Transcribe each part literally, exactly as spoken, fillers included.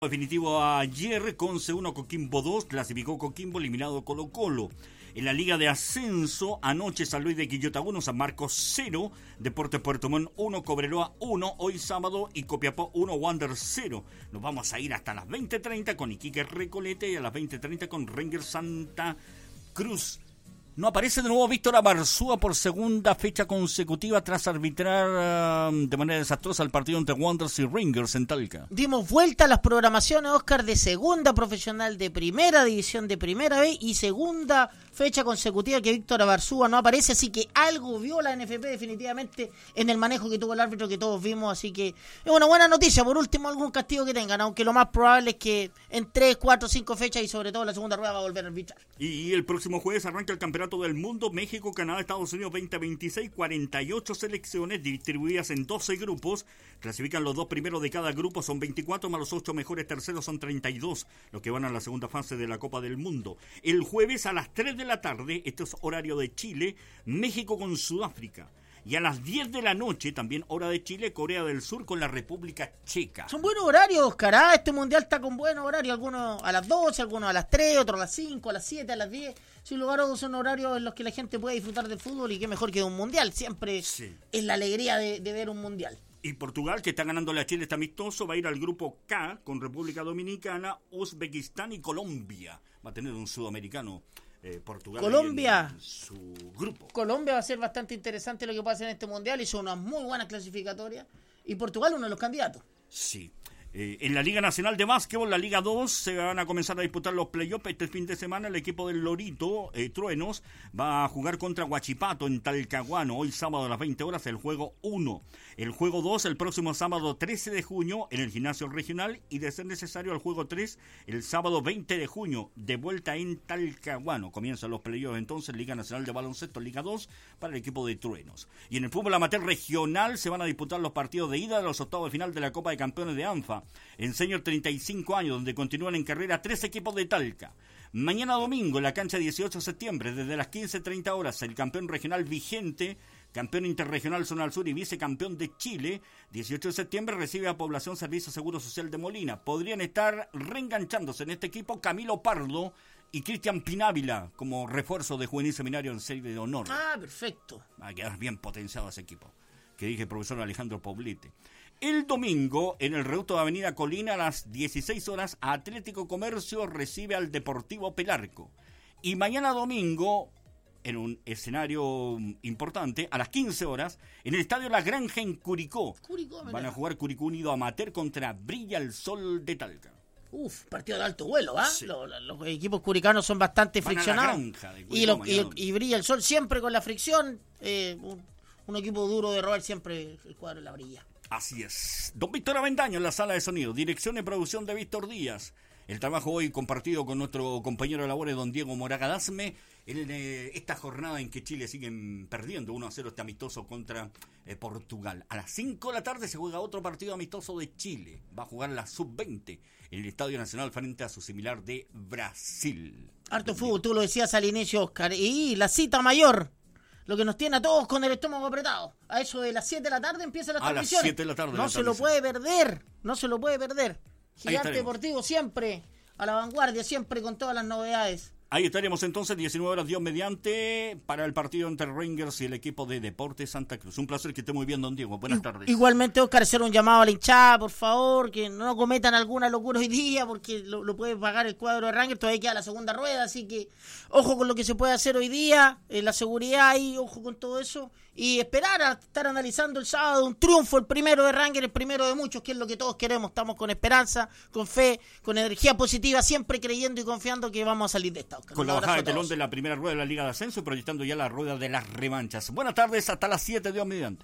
Definitivo ayer con C uno Coquimbo dos, clasificó Coquimbo, eliminado Colo Colo. En la Liga de Ascenso, anoche San Luis de Quillota uno, San Marcos cero, Deportes Puerto Montt uno, Cobreloa uno, hoy sábado, y Copiapó uno, Wander cero. Nos vamos a ir hasta las veinte treinta con Iquique Recoleta y a las veinte treinta con Rangers Santa Cruz. No aparece de nuevo Víctor Abarzúa por segunda fecha consecutiva tras arbitrar uh, de manera desastrosa el partido entre Wanderers y Rangers en Talca. Dimos vuelta a las programaciones, Oscar, de segunda profesional, de primera división, de primera B y segunda fecha consecutiva que Víctor Abarzúa no aparece, así que algo vio la N F P definitivamente en el manejo que tuvo el árbitro que todos vimos, así que es una buena noticia. Por último, algún castigo que tengan, aunque lo más probable es que en tres, cuatro, cinco fechas y sobre todo la segunda rueda va a volver a arbitrar. Y el próximo jueves arranca el Campeonato del Mundo, México, Canadá, Estados Unidos veinte veintiséis, cuarenta y ocho selecciones distribuidas en doce grupos, clasifican los dos primeros de cada grupo, son veinticuatro más los ocho mejores terceros, son treinta y dos los que van a la segunda fase de la Copa del Mundo. El jueves a las tres de la tarde, este es horario de Chile, México con Sudáfrica. Y a las diez de la noche, también hora de Chile, Corea del Sur con la República Checa. Son buenos horarios, Oscar, ¿ah? Este mundial está con buenos horarios, algunos a las doce, algunos a las tres, otros a las cinco, a las siete, a las diez. Sin lugar a dudas son horarios en los que la gente puede disfrutar del fútbol y qué mejor que de un mundial. Siempre sí. Es la alegría de, de ver un mundial. Y Portugal, que está ganándole a Chile, está amistoso, va a ir al grupo K con República Dominicana, Uzbekistán y Colombia. Va a tener un sudamericano. Eh, Portugal Colombia en su grupo. Colombia va a ser bastante interesante lo que pasa en este mundial, hizo unas muy buenas clasificatorias y Portugal uno de los candidatos. Sí. Eh, en la Liga Nacional de Básquetbol, la Liga dos, se van a comenzar a disputar los playoffs. Este fin de semana el equipo del Lorito, eh, Truenos, va a jugar contra Huachipato en Talcahuano. Hoy sábado a las veinte horas el juego uno. El juego dos el próximo sábado trece de junio en el gimnasio regional y de ser necesario el juego tres el sábado veinte de junio de vuelta en Talcahuano. Comienzan los playoffs entonces, Liga Nacional de Baloncesto, Liga dos para el equipo de Truenos. Y en el fútbol amateur regional se van a disputar los partidos de ida de los octavos de final de la Copa de Campeones de ANFA. En Senior treinta y cinco años, donde continúan en carrera tres equipos de Talca. Mañana domingo, en la cancha dieciocho de septiembre, desde las quince treinta horas, el campeón regional vigente, campeón interregional Zona al Sur y vicecampeón de Chile, dieciocho de septiembre, recibe a Población Servicio Seguro Social de Molina. Podrían estar reenganchándose en este equipo Camilo Pardo y Cristian Pinávila como refuerzo de Juvenil Seminario en serie de honor. Ah, perfecto. Va a quedar bien potenciado ese equipo, que dije el profesor Alejandro Poblete. El domingo, en el reducto de Avenida Colina, a las dieciséis horas, Atlético Comercio recibe al Deportivo Pelarco. Y mañana domingo, en un escenario importante, a las quince horas, en el Estadio La Granja en Curicó. Curicó van a jugar Curicó Unido Amateur contra Brilla el Sol de Talca. Uf, partido de alto vuelo, ¿ah? Sí. Los, los equipos curicanos son bastante van friccionados. A la granja de Curicó, y, lo, y, y Brilla el Sol siempre con la fricción. Eh, un, un equipo duro de robar, siempre el cuadro de la Brilla. Así es. Don Víctor Avendaño en la sala de sonido. Dirección y producción de Víctor Díaz. El trabajo hoy compartido con nuestro compañero de labores, don Diego Moraga Dasme, en eh, esta jornada en que Chile siguen perdiendo uno a cero este amistoso contra eh, Portugal. A las cinco de la tarde se juega otro partido amistoso de Chile. Va a jugar la sub veinte en el Estadio Nacional frente a su similar de Brasil. Harto fútbol, tú lo decías al inicio, Oscar. Y la cita mayor. Lo que nos tiene a todos con el estómago apretado. A eso de las siete de la tarde empiezan las a transmisiones. A las siete de la tarde. No la se lo puede perder. No se lo puede perder. Gigante Deportivo siempre a la vanguardia, siempre con todas las novedades. Ahí estaremos entonces, diecinueve horas, Dios mediante, para el partido entre Rangers y el equipo de Deportes Santa Cruz. Un placer que esté muy bien, don Diego. Buenas I- tardes. Igualmente, Oscar, hacer un llamado a la hinchada, por favor, que no cometan alguna locura hoy día, porque lo, lo puede pagar el cuadro de Rangers, todavía queda la segunda rueda, así que ojo con lo que se puede hacer hoy día, eh, la seguridad ahí, ojo con todo eso, y esperar a estar analizando el sábado un triunfo, el primero de Rangers, el primero de muchos, que es lo que todos queremos. Estamos con esperanza, con fe, con energía positiva, siempre creyendo y confiando que vamos a salir de esta, Oscar. Con la bajada de telón de la primera rueda de la Liga de Ascenso y proyectando ya la rueda de las revanchas. Buenas tardes, hasta las siete, Dios mediante.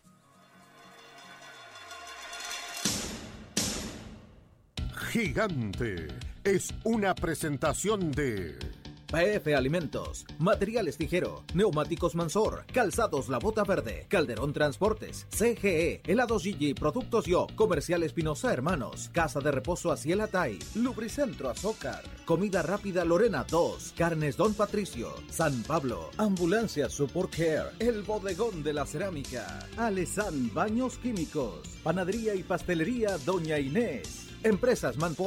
Gigante es una presentación de P F Alimentos, Materiales Ligero, Neumáticos Mansor, Calzados La Bota Verde, Calderón Transportes, C G E, Helados Gigi, Productos Yo, Comercial Espinosa Hermanos, Casa de Reposo Aciel Atay, Lubricentro Azócar, Comida Rápida Lorena dos, Carnes Don Patricio, San Pablo, Ambulancia Support Care, El Bodegón de la Cerámica, Alesan Baños Químicos, Panadería y Pastelería Doña Inés, Empresas Manpower.